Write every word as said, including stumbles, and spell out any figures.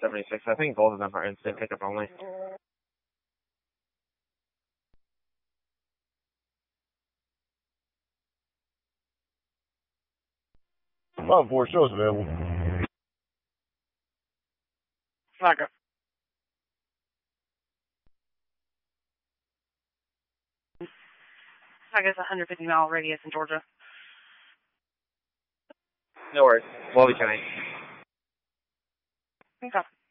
seventy-six. I think both of them are instant pickup only. five four, show us available. Okay. I guess a one hundred fifty mile radius in Georgia. No worries. We'll be coming. Okay.